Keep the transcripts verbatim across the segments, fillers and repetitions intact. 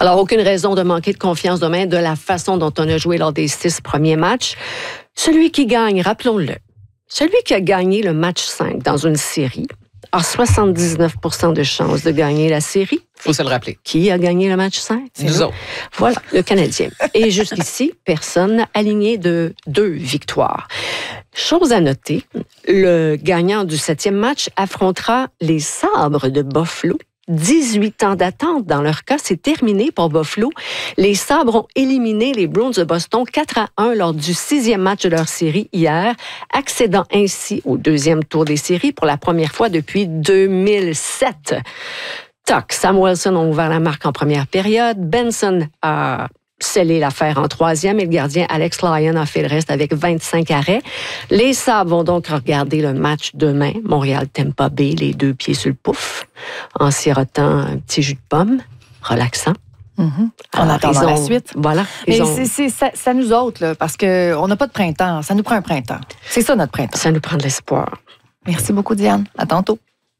Alors, aucune raison de manquer de confiance demain de la façon dont on a joué lors des six premiers matchs. Celui qui gagne, rappelons-le, celui qui a gagné le match cinq dans une série a soixante-dix-neuf pour cent de chances de gagner la série. Il faut se le rappeler. Qui a gagné le match cinq? C'est nous autres. Voilà, le Canadien. Et jusqu'ici, personne n'a aligné de deux victoires. Chose à noter, le gagnant du septième match affrontera les Sabres de Buffalo. dix-huit ans d'attente dans leur cas, c'est terminé pour Buffalo. Les Sabres ont éliminé les Bruins de Boston quatre à un lors du sixième match de leur série hier, accédant ainsi au deuxième tour des séries pour la première fois depuis deux mille sept. Toc, Sam Wilson a ouvert la marque en première période. Benson a scellé l'affaire en troisième et le gardien Alex Lyon a fait le reste avec vingt-cinq arrêts. Les Sabres vont donc regarder le match demain. Montréal-Tampa Bay, les deux pieds sur le pouf, en sirotant un petit jus de pomme, relaxant. Mm-hmm. En attendant ont, la suite. Voilà. Mais ont, c'est, c'est, ça, ça nous autres, là, parce qu'on n'a pas de printemps. Ça nous prend un printemps. C'est ça notre printemps. Ça nous prend de l'espoir. Merci beaucoup, Diane. À tantôt.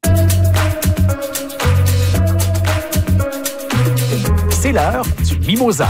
C'est l'heure du mimosa.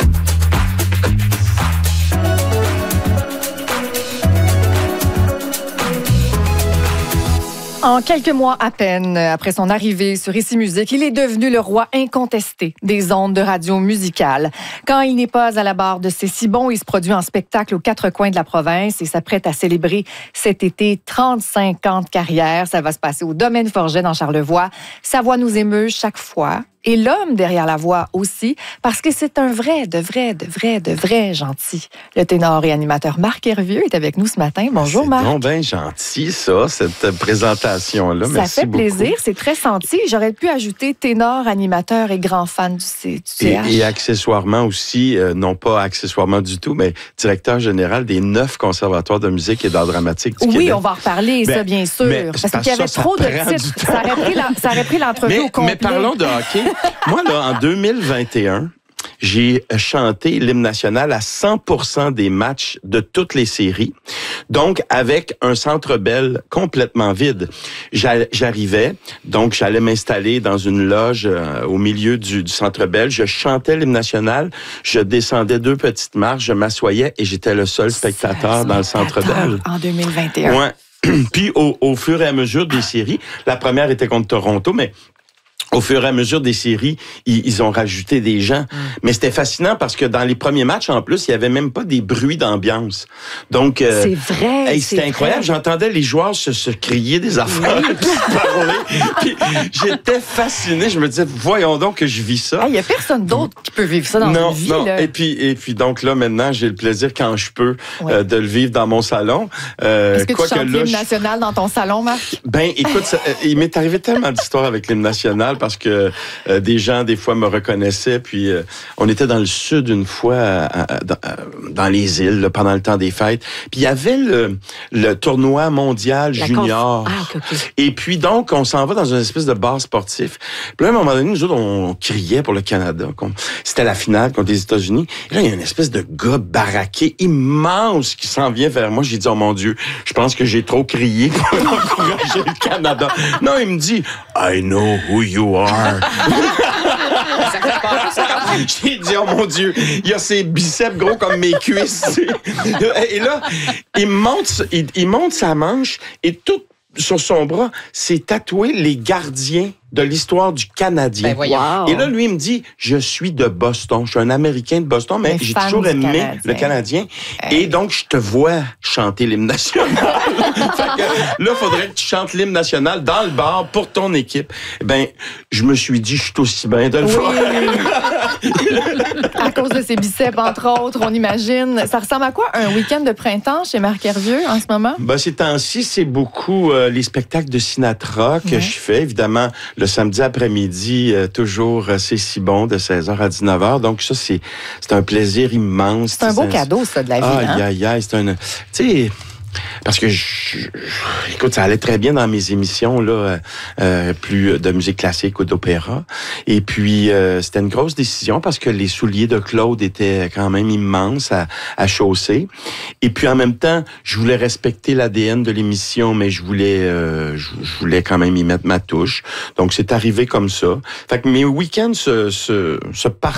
En quelques mois à peine après son arrivée sur Ici Musique, il est devenu le roi incontesté des ondes de radio musicale. Quand il n'est pas à la barre de C'est si bon, il se produit en spectacle aux quatre coins de la province et s'apprête à célébrer cet été trente-cinq ans de carrière. Ça va se passer au Domaine Forget dans Charlevoix. Sa voix nous émeut chaque fois. Et l'homme derrière la voix aussi, parce que c'est un vrai, de vrai, de vrai, de vrai gentil. Le ténor et animateur Marc Hervieux est avec nous ce matin. Bonjour Marc. C'est donc bien gentil ça, cette présentation-là. Ça Merci fait plaisir, beaucoup. c'est très senti. J'aurais pu ajouter ténor, animateur et grand fan du, C- du C H. Et, et accessoirement aussi, euh, non pas accessoirement du tout, mais directeur général des neuf conservatoires de musique et d'art dramatique du oui, Québec. Oui, on va en reparler, ben, ça, bien sûr. Mais, parce, parce qu'il y avait ça, trop ça de titres. Ça aurait pris, la, ça aurait pris l'entrevue mais, au complet. Mais parlons de hockey. Moi, là, en deux mille vingt et un, j'ai chanté l'hymne national à cent pour cent des matchs de toutes les séries. Donc, avec un Centre Bell complètement vide. J'arrivais, donc j'allais m'installer dans une loge euh, au milieu du, du Centre Bell. Je chantais l'hymne national. Je descendais deux petites marches, je m'assoyais et j'étais le seul spectateur dans le Centre Bell. En deux mille vingt et un. Ouais. Puis, au, au fur et à mesure des séries, la première était contre Toronto, mais au fur et à mesure des séries, ils, ils ont rajouté des gens. Mm. Mais c'était fascinant parce que dans les premiers matchs, en plus, il y avait même pas des bruits d'ambiance. Donc, euh, c'est vrai. Hey, c'était c'est incroyable. Vrai. J'entendais les joueurs se, se crier des affaires, puis se parler. Puis j'étais fasciné. Je me disais, voyons donc que je vis ça. Il y a personne d'autre qui peut vivre ça dans non, une vie. Non, là. Et puis, et puis donc là, maintenant, j'ai le plaisir quand je peux oui. euh, de le vivre dans mon salon. Euh, Est-ce que tu chantes l'hymne je... national dans ton salon, Marc? Ben, écoute, ça, il m'est arrivé tellement d'histoires avec l'hymne national parce que Euh, des gens, des fois, me reconnaissaient. Puis, euh, on était dans le sud une fois, à, à, dans, à, dans les îles, là, pendant le temps des fêtes. Puis, il y avait le, le tournoi mondial La junior. Conf... Ah, okay, okay. Et puis, donc, on s'en va dans une espèce de bar sportif. Puis là, à un moment donné, nous autres, on criait pour le Canada. C'était la finale contre les États-Unis. Et là, il y a une espèce de gars baraqué immense qui s'en vient vers moi. J'ai dit, oh mon Dieu, je pense que j'ai trop crié pour encourager le Canada. Non, il me dit, I know who you are. J'ai dit, oh mon Dieu, il a ses biceps gros comme mes cuisses. Et là, il monte, il, il monte sa manche et tout sur son bras, c'est tatoué les gardiens de l'histoire du Canadien. Ben wow. Et là, lui, il me dit, je suis de Boston. Je suis un Américain de Boston, mais, mais j'ai toujours aimé Canadien. le Canadien. Hey. Et donc, je te vois chanter l'hymne national. Fait que, là, il faudrait que tu chantes l'hymne national dans le bar pour ton équipe. Ben, je me suis dit, je suis aussi bien de le oui. faire. À cause de ses biceps, entre autres, on imagine. Ça ressemble à quoi, un week-end de printemps chez Marc Hervieux, en ce moment? Ben, ces temps-ci, c'est beaucoup euh, les spectacles de Sinatra que ouais. je fais, évidemment. Le samedi après-midi, euh, toujours, euh, c'est si bon, de seize heures à dix-neuf heures. Donc, ça, c'est, c'est un plaisir immense. C'est un beau cadeau, ça, de la vie. Aïe, hein? aïe, aïe, c'est un... Tu sais... Parce que, je, je, écoute, ça allait très bien dans mes émissions, là, euh, plus de musique classique ou d'opéra. Et puis, euh, c'était une grosse décision parce que les souliers de Claude étaient quand même immenses à, à chausser. Et puis, en même temps, je voulais respecter l'A D N de l'émission, mais je voulais, euh, je, je voulais quand même y mettre ma touche. Donc, c'est arrivé comme ça. Fait que mes week-ends se, se, se partent